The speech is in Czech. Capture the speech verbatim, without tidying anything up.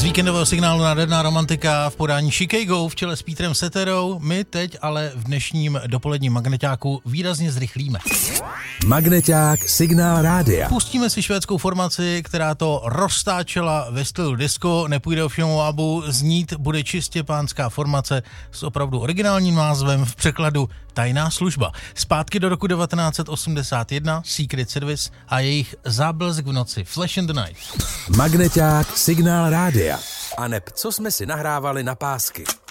víkendového signálu Nádherná romantika v podání Chicago v čele s Petrem Seterou. My teď ale v dnešním dopoledním magneťáku výrazně zrychlíme. Magneťák Signál rádia. Pustíme si švédskou formaci, která to roztáčela ve stylu disco, nepůjde ovšem o ABBU, znít bude čistě pánská formace s opravdu originálním názvem, v překladu Tajná služba. Zpátky do roku devatenáct set osmdesát jedna, Secret Service a jejich Záblesk v noci, Flash in the Night. Magneťák Signál rádia. A neb, co jsme si nahrávali na pásky.